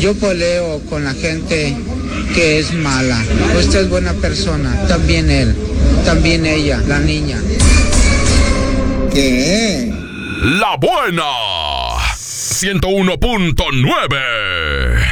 Yo peleo con la gente que es mala. Usted es buena persona, también él, también ella, la niña. ¿Qué? La buena 101.9.